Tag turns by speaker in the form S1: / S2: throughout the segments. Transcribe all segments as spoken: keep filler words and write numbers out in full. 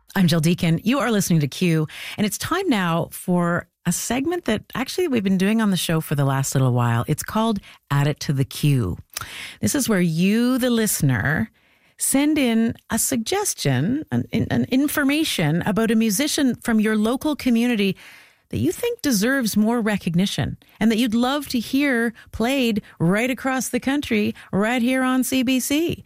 S1: I'm Jill Deacon. You are listening to Q, and it's time now for a segment that actually we've been doing on the show for the last little while. It's called Add It to the Q. This is where you, the listener, send in a suggestion, an, an information about a musician from your local community that you think deserves more recognition and that you'd love to hear played right across the country, right here on C B C.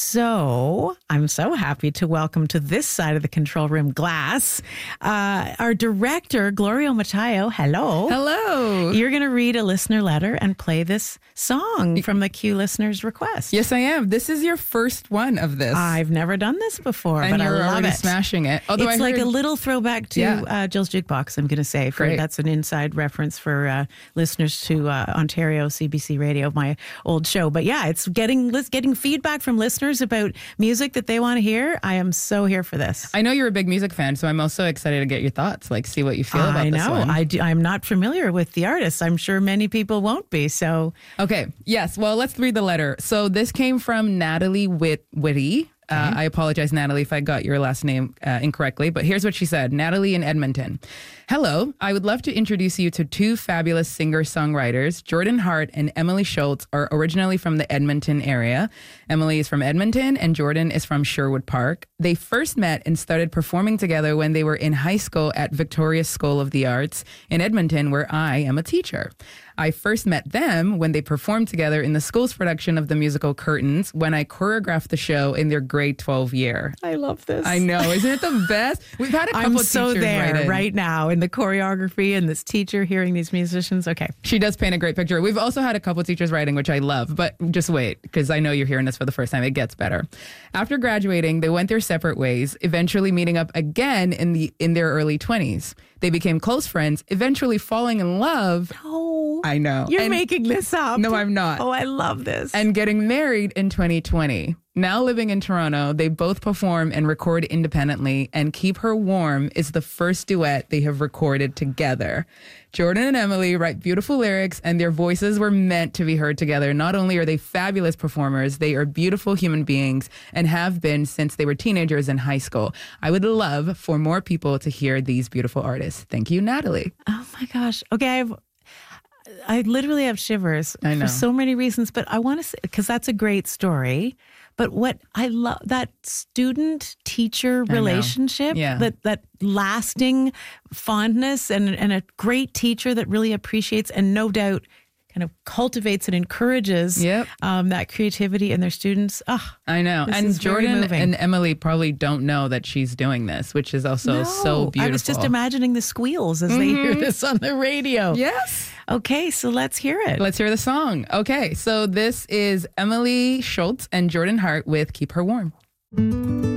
S1: So I'm so happy to welcome to this side of the control room glass, uh, our director, Gloria Matayo. Hello.
S2: Hello.
S1: You're going to read a listener letter and play this song from the Q listener's request.
S2: Yes, I am. This is your first one of this.
S1: I've never done this before,
S2: and
S1: but
S2: you're
S1: I love
S2: already
S1: it.
S2: smashing it. Although
S1: it's
S2: I
S1: like
S2: heard...
S1: a little throwback to
S2: Yeah.
S1: uh, Jill's Jukebox, I'm going to say. For,
S2: Great.
S1: that's an inside reference for uh, listeners to uh, Ontario C B C Radio, my old show. But yeah, it's getting getting feedback from listeners about music that they want to hear. I am so here for this.
S2: I know you're a big music fan, so I'm also excited to get your thoughts, like see what you feel about
S1: I
S2: this
S1: know.
S2: one.
S1: I do, I'm not familiar with the artist. I'm sure many people won't be. So
S2: Okay. Yes. Well, let's read the letter. So this came from Natalie Whit- Whitty. Uh, I apologize, Natalie, if I got your last name uh, incorrectly, but here's what she said. Natalie in Edmonton. Hello, I would love to introduce you to two fabulous singer-songwriters. Jordan Hart and Emily Schultz are originally from the Edmonton area. Emily is from Edmonton and Jordan is from Sherwood Park. They first met and started performing together when they were in high school at Victoria School of the Arts in Edmonton, where I am a teacher. I first met them when they performed together in the school's production of the musical Curtains, when I choreographed the show in their grade twelve year.
S1: I love this.
S2: I know. Isn't it the best? We've had a couple
S1: I'm
S2: of
S1: so
S2: teachers
S1: there
S2: write in.
S1: right now in the choreography and this teacher hearing these musicians. Okay.
S2: She does paint a great picture. We've also had a couple of teachers writing, which I love, but just wait, because I know you're hearing this for the first time. It gets better. After graduating, they went their separate ways, eventually meeting up again in the in their early twenties. They became close friends, eventually falling in love.
S1: Oh,
S2: I know.
S1: You're
S2: And-
S1: making this up.
S2: No, I'm not.
S1: Oh, I love this.
S2: And getting married in twenty twenty. Now living in Toronto, they both perform and record independently, and Keep Her Warm is the first duet they have recorded together. Jordan and Emily write beautiful lyrics, and their voices were meant to be heard together. Not only are they fabulous performers, they are beautiful human beings and have been since they were teenagers in high school. I would love for more people to hear these beautiful artists. Thank you, Natalie.
S1: Oh my gosh. Okay, I've I literally have shivers
S2: I know.
S1: for so many reasons, but I want to say, because that's a great story. But what I love, that student teacher
S2: know.
S1: relationship,
S2: Yeah.
S1: that that lasting fondness, and and a great teacher that really appreciates and no doubt kind of cultivates and encourages
S2: Yep.
S1: um, that creativity in their students. Ah,
S2: I know.
S1: This
S2: and
S1: is very
S2: Jordan
S1: moving.
S2: and Emily probably don't know that she's doing this, which is also
S1: no,
S2: so beautiful.
S1: I was just imagining the squeals as they hear this on the radio.
S2: Yes.
S1: Okay, so let's hear it.
S2: Let's hear the song. Okay, so this is Emily Schultz and Jordan Hart with Keep Her Warm.